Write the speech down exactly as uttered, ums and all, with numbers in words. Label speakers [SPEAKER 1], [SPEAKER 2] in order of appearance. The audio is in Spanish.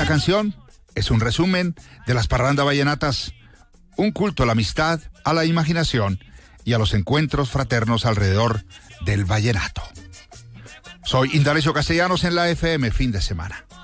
[SPEAKER 1] canción es un resumen de las parrandas vallenatas, un culto a la amistad, a la imaginación y a los encuentros fraternos alrededor del vallenato. Soy Indalecio Castellanos en la F M Fin de Semana.